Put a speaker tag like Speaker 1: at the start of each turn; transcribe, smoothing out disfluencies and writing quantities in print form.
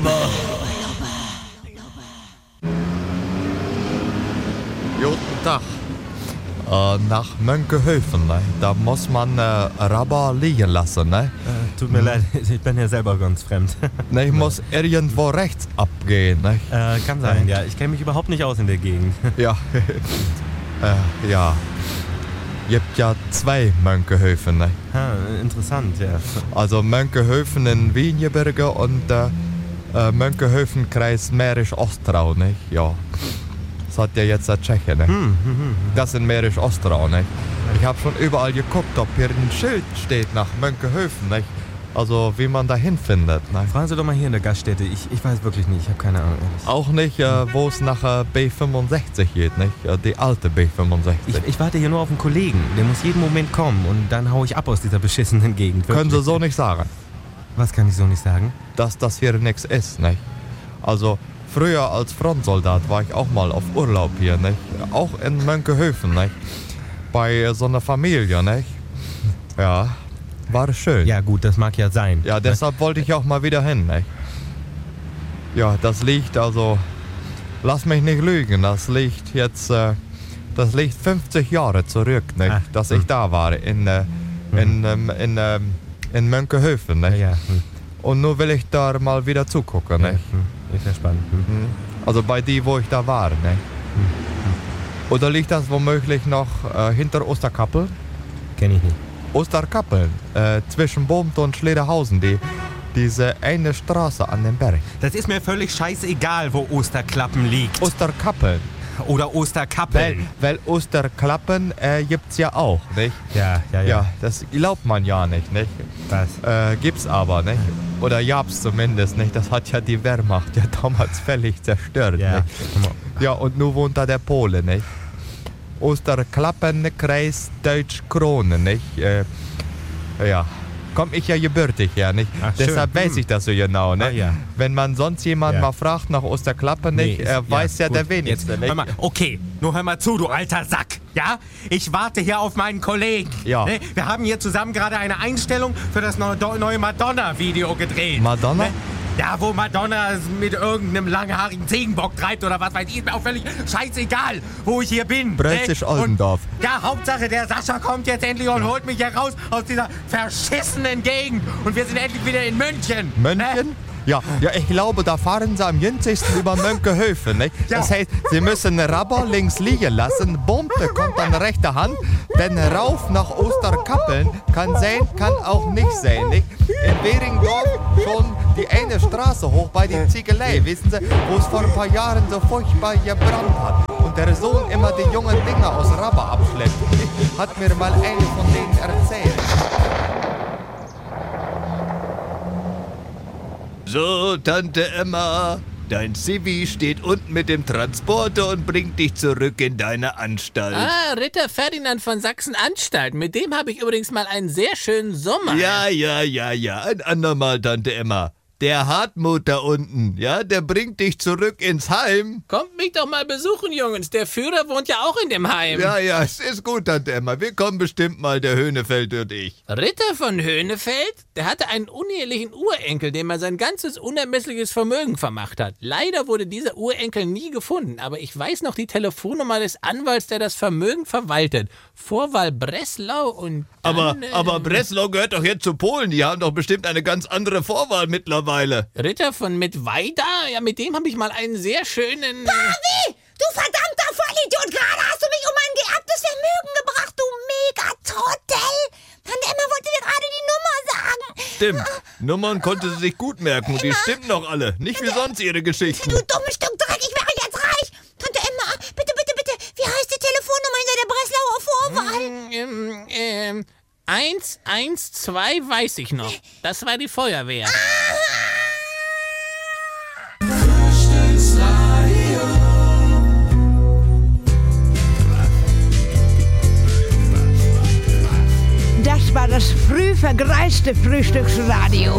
Speaker 1: Guten Tag. Nach Mönckehofen, ne? Da muss man Rubber liegen lassen, ne?
Speaker 2: Tut mir leid, ich bin ja selber ganz fremd.
Speaker 1: Ne, ich muss irgendwo rechts abgehen, ne?
Speaker 2: Kann sein, ja. Ich kenne mich überhaupt nicht aus in der Gegend.
Speaker 1: Ja. Ja. Gibt ja 2 Mönckehofen, ne?
Speaker 2: Interessant, ja.
Speaker 1: Also Mönckehofen in Wienjeberge und Mönckehofen Kreis Mährisch-Ostrau, ne? Ja. Das hat ja jetzt der Tscheche, ne? Das in Mährisch-Ostrau, ne? Ich habe schon überall geguckt, ob hier ein Schild steht nach Mönckehofen, ne? Also wie man da hinfindet, ne?
Speaker 2: Fragen Sie doch mal hier in der Gaststätte. Ich weiß wirklich nicht, ich habe keine Ahnung. Ehrlich.
Speaker 1: Auch nicht, wo es nach B65 geht, nicht? Die alte B65.
Speaker 2: Ich warte hier nur auf einen Kollegen. Der muss jeden Moment kommen und dann hau ich ab aus dieser beschissenen Gegend.
Speaker 1: Können Sie so nicht sagen,
Speaker 2: Was kann ich so nicht sagen?
Speaker 1: dass das hier nichts ist, nicht? Also früher als Frontsoldat war ich auch mal auf Urlaub hier, nicht? Auch in Mönckehofen, nicht? Bei so einer Familie, nicht? Ja, war schön.
Speaker 2: Ja gut, das mag ja sein.
Speaker 1: Ja, deshalb wollte ich auch mal wieder hin, nicht? Ja, das liegt also, lass mich nicht lügen, das liegt jetzt, das liegt 50 Jahre zurück, nicht?
Speaker 2: Ach,
Speaker 1: Dass ich da war, in Mönckehofen, nicht?
Speaker 2: Ja.
Speaker 1: Und nun will ich da mal wieder zugucken, nicht?
Speaker 2: Ist ja spannend.
Speaker 1: Also bei die, wo ich da war, nicht? Oder liegt das womöglich noch hinter Osterkappel?
Speaker 2: Kenn ich nicht.
Speaker 1: Osterkappeln, zwischen Bomt und Schlederhausen, diese eine Straße an dem Berg.
Speaker 2: Das ist mir völlig scheißegal, wo Osterklappen liegt.
Speaker 1: Osterkappeln.
Speaker 2: Oder Osterkappeln.
Speaker 1: Weil Osterklappen gibt's ja auch, nicht?
Speaker 2: Ja.
Speaker 1: Ja, das glaubt man ja nicht?
Speaker 2: Was?
Speaker 1: Gibt's aber, nicht? Oder gab's zumindest, nicht? Das hat ja die Wehrmacht ja damals völlig zerstört,
Speaker 2: Ja.
Speaker 1: nicht? Ja, und nun wohnt da der Pole, nicht? Osterklappen, Kreis Deutsch-Krone, nicht? Ja, komm ich ja gebürtig her, nicht?
Speaker 2: Ach,
Speaker 1: Deshalb
Speaker 2: schön.
Speaker 1: weiß ich das so genau, ne?
Speaker 2: Ah, ja.
Speaker 1: Wenn man sonst jemand
Speaker 2: Ja.
Speaker 1: mal fragt nach Osterklappen, nicht? Weiß ja
Speaker 2: gut.
Speaker 1: der wenigste,
Speaker 2: Jetzt,
Speaker 1: nicht?
Speaker 2: hör mal, okay, nur hör mal zu, du alter Sack, ja? Ich warte hier auf meinen Kollegen.
Speaker 1: Ja.
Speaker 2: Ne? Wir haben hier zusammen gerade eine Einstellung für das neue Madonna-Video gedreht.
Speaker 1: Madonna?
Speaker 2: Ne? Ja, wo Madonna mit irgendeinem langhaarigen Ziegenbock treibt oder was weiß ich, ist mir auch völlig scheißegal, wo ich hier bin.
Speaker 1: Brötzig-Oldendorf.
Speaker 2: Und ja, Hauptsache der Sascha kommt jetzt endlich und holt mich hier raus aus dieser verschissenen Gegend. Und wir sind endlich wieder in München.
Speaker 1: München? Ja, ich glaube, da fahren sie am günstigsten über Mönckehofen, nicht?
Speaker 2: Ja.
Speaker 1: Das heißt, sie müssen Rubber links liegen lassen, Bumpe kommt an rechter Hand, denn rauf nach Osterkappeln kann sein, kann auch nicht sein, nicht? In Beringdorf schon die eine Straße hoch bei der Ziegelei, wissen Sie, wo es vor ein paar Jahren so furchtbar gebrannt hat und der Sohn immer die jungen Dinger aus Rubber abschleppt, hat mir mal eine von denen erzählt.
Speaker 3: So, Tante Emma, dein Civi steht unten mit dem Transporter und bringt dich zurück in deine Anstalt.
Speaker 4: Ah, Ritter Ferdinand von Sachsen-Anstalt. Mit dem habe ich übrigens mal einen sehr schönen Sommer.
Speaker 3: Ja, ein andermal, Tante Emma. Der Hartmut da unten, ja, der bringt dich zurück ins Heim.
Speaker 4: Kommt mich doch mal besuchen, Jungs. Der Führer wohnt ja auch in dem Heim.
Speaker 3: Ja, es ist gut, Tante Emma. Wir kommen bestimmt mal, der Höhnefeld und ich.
Speaker 4: Ritter von Höhnefeld, der hatte einen unehelichen Urenkel, dem er sein ganzes unermessliches Vermögen vermacht hat. Leider wurde dieser Urenkel nie gefunden, aber ich weiß noch die Telefonnummer des Anwalts, der das Vermögen verwaltet. Vorwahl Breslau und dann,
Speaker 3: Aber Breslau gehört doch jetzt zu Polen. Die haben doch bestimmt eine ganz andere Vorwahl mittlerweile.
Speaker 4: Ritter von Mittweida? Ja, mit dem habe ich mal einen sehr schönen...
Speaker 5: Pavi, du verdammter Vollidiot, gerade hast du mich um mein geerbtes Vermögen gebracht, du Megatrottel. Tante Emma wollte dir gerade die Nummer sagen.
Speaker 3: Stimmt. Nummern konnte sie sich gut merken und die stimmen doch alle. Nicht wie sonst ihre Geschichten.
Speaker 5: Du dummes Stück Dreck, ich wäre jetzt reich. Tante Emma, bitte, wie heißt die Telefonnummer hinter der Breslauer Vorwahl?
Speaker 4: 112 weiß ich noch. Das war die Feuerwehr.
Speaker 6: Das war das früh vergreiste Frühstücksradio.